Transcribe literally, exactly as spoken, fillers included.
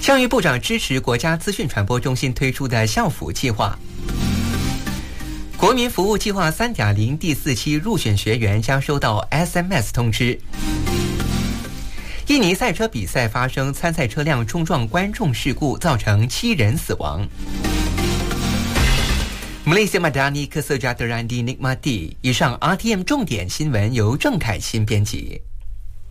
教育部长支持国家资讯传播中心推出的校辅计划。国民服务计划 三点零 第四期入选学员将收到 S M S 通知。印尼赛车比赛发生参赛车辆冲撞观众事故，造成七人死亡。Malaysia Madani Kesejahtera di Nikmati。以上 R T M 重点新闻由郑凯欣编辑。